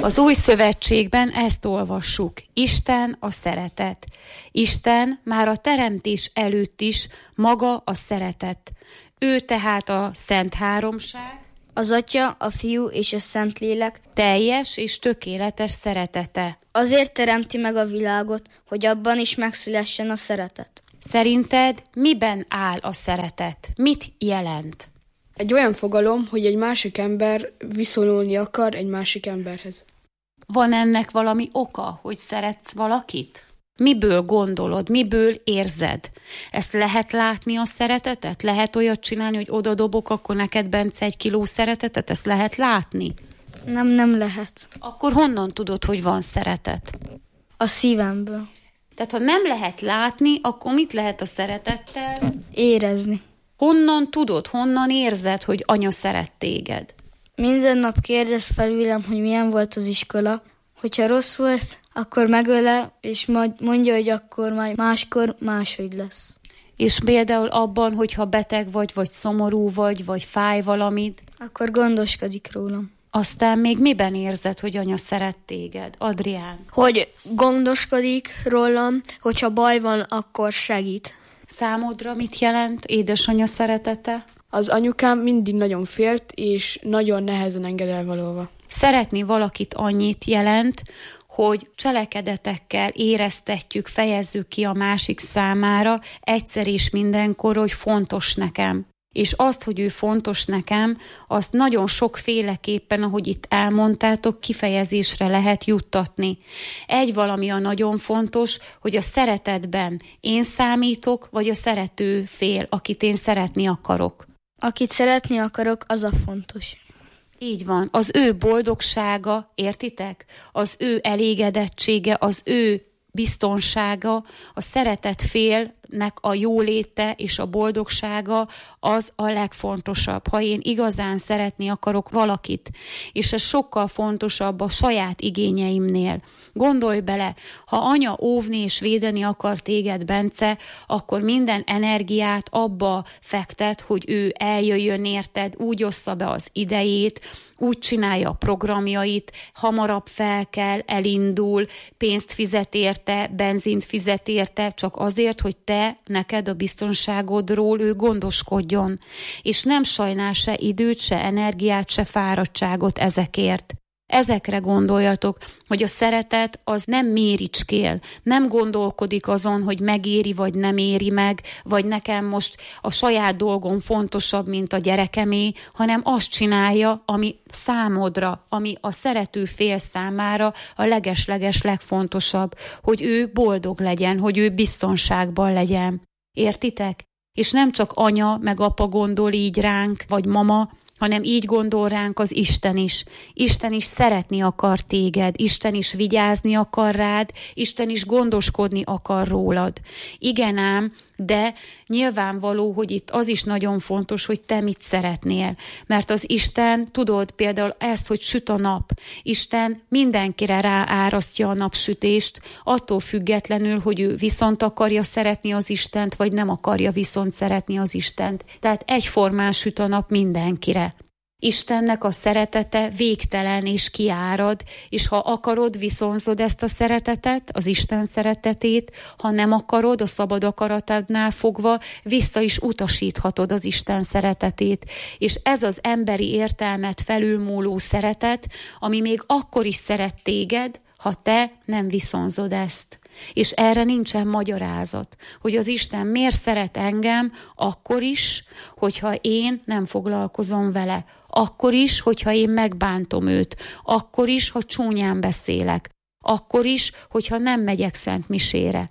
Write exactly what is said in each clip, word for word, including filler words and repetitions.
Az Új Szövetségben ezt olvassuk. Isten a szeretet. Isten már a teremtés előtt is maga a szeretet. Ő tehát a Szent Háromság, az Atya, a Fiú és a Szentlélek teljes és tökéletes szeretete. Azért teremti meg a világot, hogy abban is megszülessen a szeretet. Szerinted miben áll a szeretet? Mit jelent? Egy olyan fogalom, hogy egy másik ember viszonyulni akar egy másik emberhez. Van ennek valami oka, hogy szeretsz valakit? Miből gondolod, miből érzed? Ezt lehet látni a szeretetet? Lehet olyat csinálni, hogy oda dobok, akkor neked, Bence, egy kiló szeretetet? Ezt lehet látni? Nem, nem lehet. Akkor honnan tudod, hogy van szeretet? A szívemből. Tehát ha nem lehet látni, akkor mit lehet a szeretettel? Érezni. Honnan tudod, honnan érzed, hogy anya szeret téged? Minden nap kérdez felülem, hogy milyen volt az iskola. Hogyha rossz volt, akkor megöle, és majd mondja, hogy akkor majd máskor máshogy lesz. És például abban, hogyha beteg vagy, vagy szomorú vagy, vagy fáj valamit, akkor gondoskodik rólam. Aztán még miben érzed, hogy anya szeret téged? Adrián? Hogy gondoskodik rólam, hogyha baj van, akkor segít. Számodra mit jelent édesanya szeretete? Az anyukám mindig nagyon félt, és nagyon nehezen enged elvalóva. Szeretni valakit annyit jelent, hogy cselekedetekkel éreztetjük, fejezzük ki a másik számára egyszer és mindenkor, hogy fontos nekem. És azt, hogy ő fontos nekem, azt nagyon sokféleképpen, ahogy itt elmondtátok, kifejezésre lehet juttatni. Egy valami a nagyon fontos, hogy a szeretetben én számítok, vagy a szerető fél, akit én szeretni akarok. Akit szeretni akarok, az a fontos. Így van. Az ő boldogsága, értitek? Az ő elégedettsége, az ő biztonsága, a szeretett félnek a jóléte és a boldogsága az a legfontosabb. Ha én igazán szeretni akarok valakit, és ez sokkal fontosabb a saját igényeimnél. Gondolj bele, ha anya óvni és védeni akar téged, Bence, akkor minden energiát abba fektet, hogy ő eljöjjön érted, úgy ossza be az idejét, úgy csinálja a programjait, hamarabb fel kell, elindul, pénzt fizet érte, benzint fizet érte, csak azért, hogy te, neked a biztonságodról ő gondoskodjon. És nem sajnál se időt, se energiát, se fáradtságot ezekért. Ezekre gondoljatok, hogy a szeretet az nem méricskél, nem gondolkodik azon, hogy megéri vagy nem éri meg, vagy nekem most a saját dolgom fontosabb, mint a gyerekemé, hanem azt csinálja, ami számodra, ami a szerető fél számára a legesleges legfontosabb, hogy ő boldog legyen, hogy ő biztonságban legyen. Értitek? És nem csak anya meg apa gondol így ránk, vagy mama, hanem így gondol ránk az Isten is. Isten is szeretni akar téged, Isten is vigyázni akar rád, Isten is gondoskodni akar rólad. Igen ám, de nyilvánvaló, hogy itt az is nagyon fontos, hogy te mit szeretnél. Mert az Isten, tudod például ezt, hogy süt a nap. Isten mindenkire ráárasztja a napsütést, attól függetlenül, hogy ő viszont akarja szeretni az Istent, vagy nem akarja viszont szeretni az Istent. Tehát egyformán süt a nap mindenkire. Istennek a szeretete végtelen és kiárad, és ha akarod, viszonzod ezt a szeretetet, az Isten szeretetét, ha nem akarod, a szabad akaratodnál fogva, vissza is utasíthatod az Isten szeretetét. És ez az emberi értelmet felülmúló szeretet, ami még akkor is szeret téged, ha te nem viszonzod ezt. És erre nincsen magyarázat, hogy az Isten miért szeret engem akkor is, hogyha én nem foglalkozom vele, akkor is, hogyha én megbántom őt, akkor is, ha csúnyán beszélek, akkor is, hogyha nem megyek szentmisére.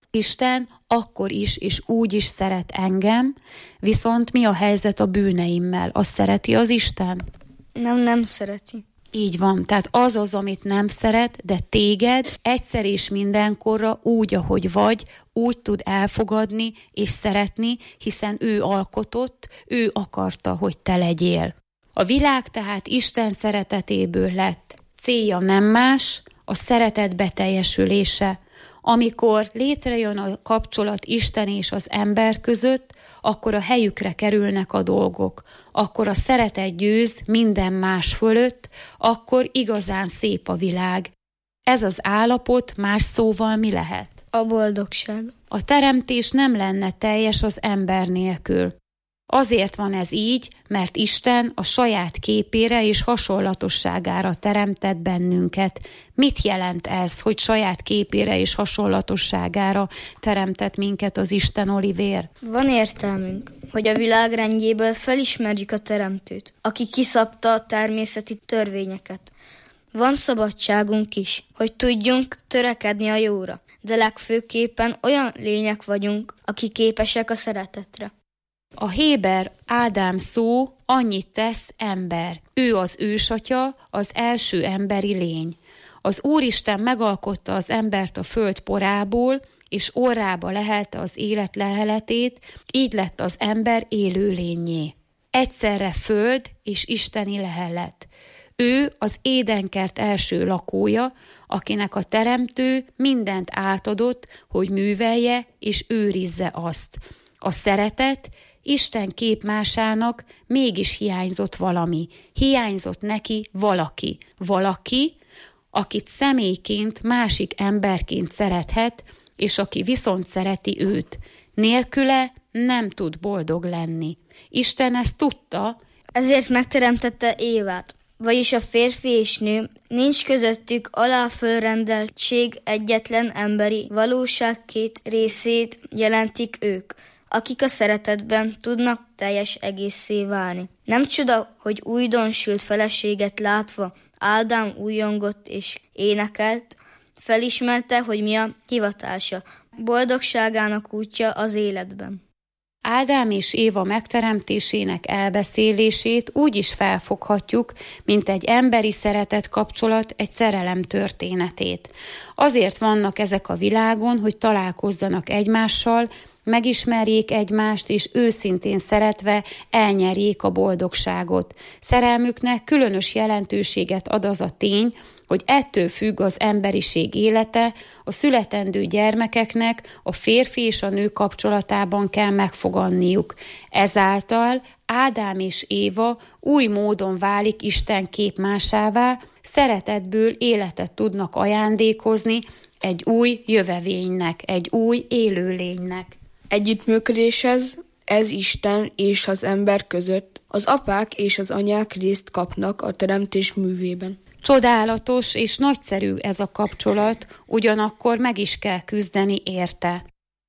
Isten akkor is és úgy is szeret engem, viszont mi a helyzet a bűneimmel? Azt szereti az Isten? Nem, nem szereti. Így van, tehát az az, amit nem szeret, de téged egyszer és mindenkorra úgy, ahogy vagy, úgy tud elfogadni és szeretni, hiszen ő alkotott, ő akarta, hogy te legyél. A világ tehát Isten szeretetéből lett. Célja nem más, a szeretet beteljesülése. Amikor létrejön a kapcsolat Isten és az ember között, akkor a helyükre kerülnek a dolgok. Akkor a szeretet győz minden más fölött, akkor igazán szép a világ. Ez az állapot más szóval mi lehet? A boldogság. A teremtés nem lenne teljes az ember nélkül. Azért van ez így, mert Isten a saját képére és hasonlatosságára teremtett bennünket. Mit jelent ez, hogy saját képére és hasonlatosságára teremtett minket az Isten, Olivér? Van értelmünk, hogy a világ rendjéből felismerjük a teremtőt, aki kiszabta a természeti törvényeket. Van szabadságunk is, hogy tudjunk törekedni a jóra, de legfőképpen olyan lények vagyunk, akik képesek a szeretetre. A héber Ádám szó annyit tesz ember. Ő az ősatya, az első emberi lény. Az Úristen megalkotta az embert a föld porából, és orrába lehelte az élet leheletét, így lett az ember élőlényé. Egyszerre föld és isteni lehelet. Ő az Édenkert első lakója, akinek a teremtő mindent átadott, hogy művelje és őrizze azt. A szeretet Isten képmásának mégis hiányzott valami. Hiányzott neki valaki. Valaki, akit személyként, másik emberként szerethet, és aki viszont szereti őt. Nélküle nem tud boldog lenni. Isten ezt tudta, ezért megteremtette Évát, vagyis a férfi és nő, nincs közöttük aláfölrendeltség, egyetlen emberi valóság két részét jelentik ők, akik a szeretetben tudnak teljes egészé válni. Nem csoda, hogy újdonsült feleséget látva Ádám újongott és énekelt, felismerte, hogy mi a hivatása, boldogságának útja az életben. Ádám és Éva megteremtésének elbeszélését úgy is felfoghatjuk, mint egy emberi szeretet kapcsolat, egy szerelem történetét. Azért vannak ezek a világon, hogy találkozzanak egymással, megismerjék egymást, és őszintén szeretve elnyerjék a boldogságot. Szerelmüknek különös jelentőséget ad az a tény, hogy ettől függ az emberiség élete, a születendő gyermekeknek a férfi és a nő kapcsolatában kell megfoganniuk. Ezáltal Ádám és Éva új módon válik Isten képmásává, szeretetből életet tudnak ajándékozni egy új jövevénynek, egy új élőlénynek. Együttműködéshez ez Isten és az ember között. Az apák és az anyák részt kapnak a teremtés művében. Csodálatos és nagyszerű ez a kapcsolat, ugyanakkor meg is kell küzdeni érte.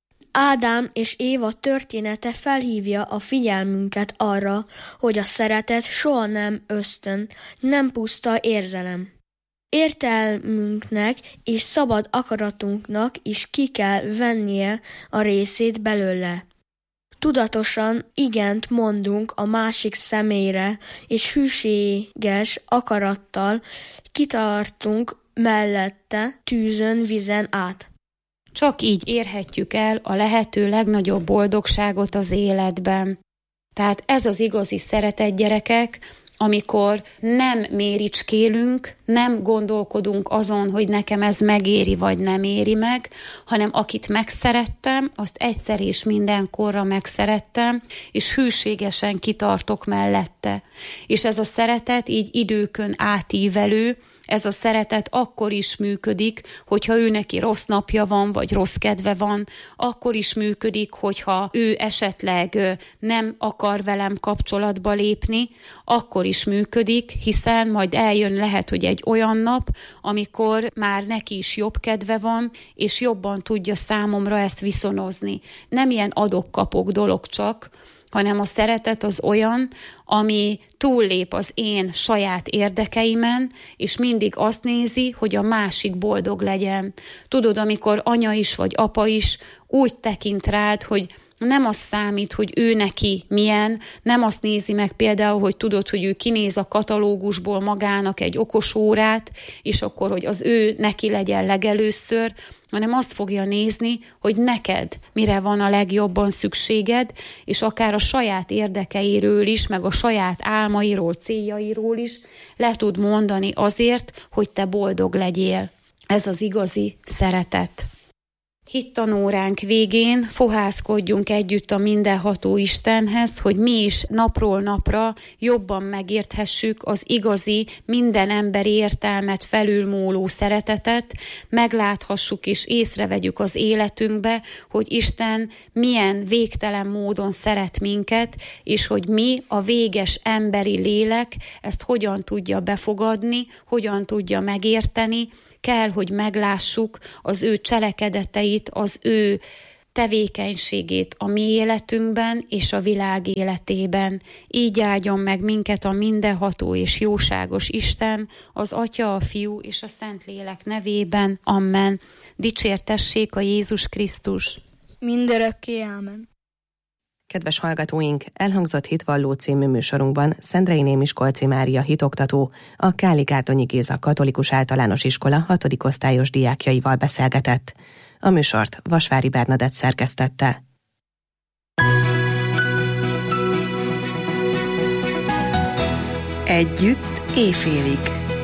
Ádám és Éva története felhívja a figyelmünket arra, hogy a szeretet soha nem ösztön, nem puszta érzelem. Értelmünknek és szabad akaratunknak is ki kell vennie a részét belőle. Tudatosan igent mondunk a másik személyre, és hűséges akarattal kitartunk mellette tűzön, vizen át. Csak így érhetjük el a lehető legnagyobb boldogságot az életben. Tehát ez az igazi szeretet, gyerekek, amikor nem méricskélünk, nem gondolkodunk azon, hogy nekem ez megéri vagy nem éri meg, hanem akit megszerettem, azt egyszer és mindenkorra megszerettem, és hűségesen kitartok mellette. És ez a szeretet így időkön átívelő, ez a szeretet akkor is működik, hogyha ő neki rossz napja van, vagy rossz kedve van, akkor is működik, hogyha ő esetleg nem akar velem kapcsolatba lépni, akkor is működik, hiszen majd eljön lehet, hogy egy olyan nap, amikor már neki is jobb kedve van, és jobban tudja számomra ezt viszonozni. Nem ilyen adok-kapok dolog csak, hanem a szeretet az olyan, ami túllép az én saját érdekeimen, és mindig azt nézi, hogy a másik boldog legyen. Tudod, amikor anya is vagy apa is úgy tekint rád, hogy nem az számít, hogy ő neki milyen, nem azt nézi meg például, hogy tudod, hogy ő kinéz a katalógusból magának egy okos órát, és akkor, hogy az ő neki legyen legelőször, hanem azt fogja nézni, hogy neked mire van a legjobban szükséged, és akár a saját érdekeiről is, meg a saját álmairól, céljairól is le tud mondani azért, hogy te boldog legyél. Ez az igazi szeretet. hittanóránk végén fohászkodjunk együtt a mindenható Istenhez, hogy mi is napról napra jobban megérthessük az igazi, minden emberi értelmet felülmúló szeretetet, megláthassuk és észrevegyük az életünkbe, hogy Isten milyen végtelen módon szeret minket, és hogy mi, a véges emberi lélek, ezt hogyan tudja befogadni, hogyan tudja megérteni. Kell, hogy meglássuk az ő cselekedeteit, az ő tevékenységét a mi életünkben és a világ életében. Így áldjon meg minket a mindenható és jóságos Isten, az Atya, a Fiú és a Szentlélek nevében. Amen. Dicsértessék a Jézus Krisztus. Mindörökké ámen. Kedves hallgatóink, elhangzott Hitvalló című műsorunkban Szendrei Némiskolczy Mária hitoktató, a Káli-Gárdonyi Géza Katolikus Általános Iskola hatodik osztályos diákjaival beszélgetett. A műsort Vasvári Bernadett szerkesztette. Együtt éjfélig.